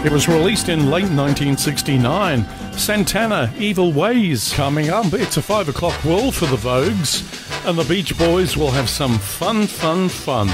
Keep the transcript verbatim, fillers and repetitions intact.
It was released in late nineteen sixty-nine. Santana, Evil Ways, coming up. It's a five o'clock world for the Vogues, and the Beach Boys will have some fun, fun, fun.